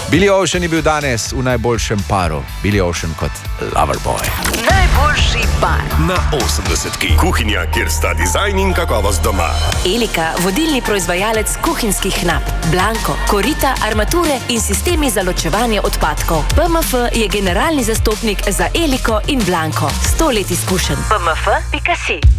Billy Ocean je bil danes v najboljšem paru. Billy Ocean kot Loverboy. Najboljši par na 80-ki. Kuhinja, kjer sta dizajn in kakovost doma. Elika, vodilni proizvajalec kuhinjskih knap. Blanco, korita, armature in sistemi za ločevanje odpadkov. PMF je generalni zastopnik za Eliko in Blanco. 100 let izkušenj. PMF.si